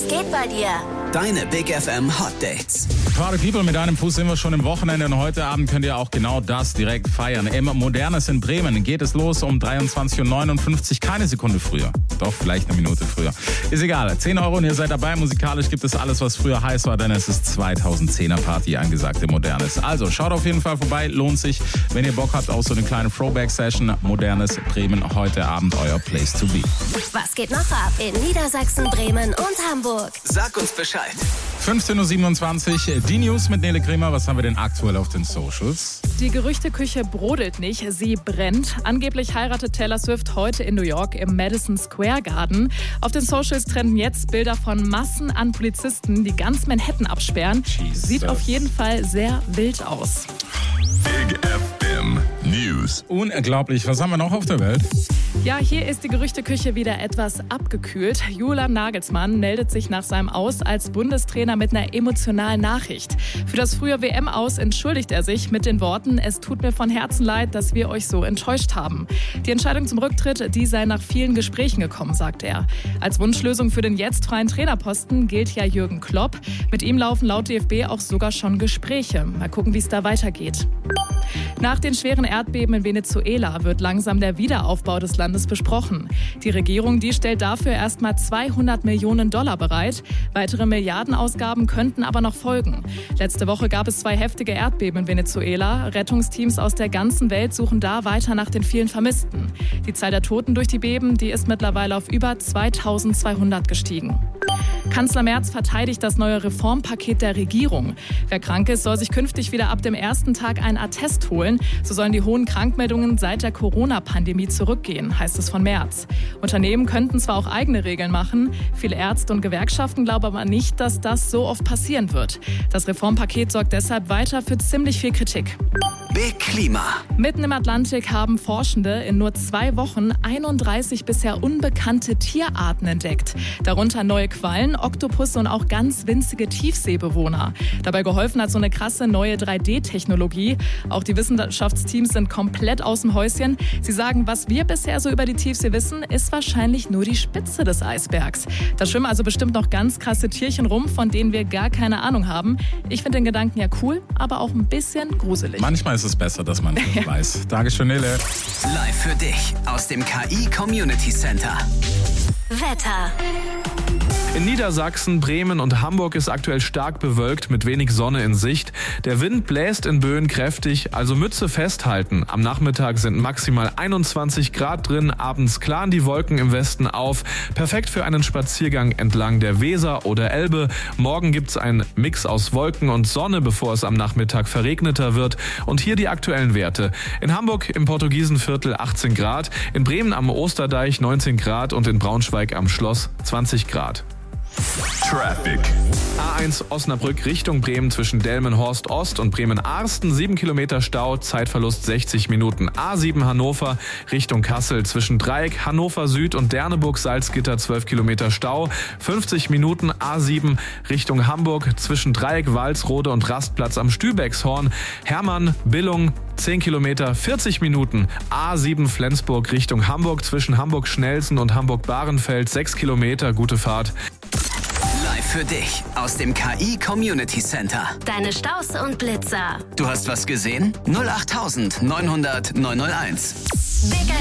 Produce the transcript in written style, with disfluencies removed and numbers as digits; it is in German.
Was geht bei dir? Deine Big FM Hot Dates. Party People, mit einem Fuß sind wir schon im Wochenende und heute Abend könnt ihr auch genau das direkt feiern. Im Modernes in Bremen geht es los um 23.59 Uhr, keine Sekunde früher. Doch, vielleicht eine Minute früher. Ist egal, 10 Euro und ihr seid dabei. Musikalisch gibt es alles, was früher heiß war, denn es ist 2010er Party angesagt im Modernes. Also schaut auf jeden Fall vorbei, lohnt sich, wenn ihr Bock habt auf so eine kleine Throwback-Session. Modernes Bremen, heute Abend euer Place to be. Was geht noch ab in Niedersachsen, Bremen und Hamburg? Sag uns Bescheid. 15.27 Uhr, die News mit Nele Kremer. Was haben wir denn aktuell auf den Socials? Die Gerüchteküche brodelt nicht, sie brennt. Angeblich heiratet Taylor Swift heute in New York im Madison Square Garden. Auf den Socials trenden jetzt Bilder von Massen an Polizisten, die ganz Manhattan absperren. Jesus. Sieht auf jeden Fall sehr wild aus. Big FM News. Unglaublich, was haben wir noch auf der Welt? Ja, hier ist die Gerüchteküche wieder etwas abgekühlt. Julian Nagelsmann meldet sich nach seinem Aus als Bundestrainer mit einer emotionalen Nachricht. Für das frühe WM-Aus entschuldigt er sich mit den Worten: Es tut mir von Herzen leid, dass wir euch so enttäuscht haben. Die Entscheidung zum Rücktritt, die sei nach vielen Gesprächen gekommen, sagt er. Als Wunschlösung für den jetzt freien Trainerposten gilt ja Jürgen Klopp. Mit ihm laufen laut DFB auch sogar schon Gespräche. Mal gucken, wie es da weitergeht. Nach den schweren Erdbeben in Venezuela wird langsam der Wiederaufbau des Landes besprochen. Die Regierung, die stellt dafür erstmal $200 Millionen bereit. Weitere Milliardenausgaben könnten aber noch folgen. Letzte Woche gab es 2 heftige Erdbeben in Venezuela. Rettungsteams aus der ganzen Welt suchen da weiter nach den vielen Vermissten. Die Zahl der Toten durch die Beben, die ist mittlerweile auf über 2200 gestiegen. Kanzler Merz verteidigt das neue Reformpaket der Regierung. Wer krank ist, soll sich künftig wieder ab dem ersten Tag einen Attest holen. So sollen die hohen Krankmeldungen seit der Corona-Pandemie zurückgehen, heißt es von Merz. Unternehmen könnten zwar auch eigene Regeln machen, viele Ärzte und Gewerkschaften glauben aber nicht, dass das so oft passieren wird. Das Reformpaket sorgt deshalb weiter für ziemlich viel Kritik. Big Klima. Mitten im Atlantik haben Forschende in nur 2 Wochen 31 bisher unbekannte Tierarten entdeckt. Darunter neue Quallen, Oktopusse und auch ganz winzige Tiefseebewohner. Dabei geholfen hat so eine krasse neue 3D-Technologie. Auch die Wissenschaftsteams sind komplett aus dem Häuschen. Sie sagen, was wir bisher so über die Tiefsee wissen, ist wahrscheinlich nur die Spitze des Eisbergs. Da schwimmen also bestimmt noch ganz krasse Tierchen rum, von denen wir gar keine Ahnung haben. Ich finde den Gedanken ja cool, aber auch ein bisschen gruselig. Manchmal ist es besser, dass man es weiß. Dankeschön, Nele. Live für dich aus dem KI Community Center. Wetter. In Niedersachsen, Bremen und Hamburg ist aktuell stark bewölkt mit wenig Sonne in Sicht. Der Wind bläst in Böen kräftig, also Mütze festhalten. Am Nachmittag sind maximal 21 Grad drin, abends klaren die Wolken im Westen auf. Perfekt für einen Spaziergang entlang der Weser oder Elbe. Morgen gibt's einen Mix aus Wolken und Sonne, bevor es am Nachmittag verregneter wird. Und hier die aktuellen Werte. In Hamburg im Portugiesenviertel 18 Grad, in Bremen am Osterdeich 19 Grad und in Braunschweig am Schloss 20 Grad. Traffic. A1 Osnabrück Richtung Bremen zwischen Delmenhorst Ost und Bremen-Arsten 7 Kilometer Stau, Zeitverlust 60 Minuten. A7 Hannover Richtung Kassel zwischen Dreieck, Hannover Süd und Derneburg-Salzgitter 12 Kilometer Stau, 50 Minuten. A7 Richtung Hamburg zwischen Dreieck, Walsrode und Rastplatz am Stübeckshorn. Hermann, Billung 10 Kilometer, 40 Minuten. A7 Flensburg Richtung Hamburg zwischen Hamburg-Schnelsen und Hamburg-Bahrenfeld 6 Kilometer, gute Fahrt. Live für dich aus dem KI Community Center. Deine Staus und Blitzer. Du hast was gesehen? 08900 901. Big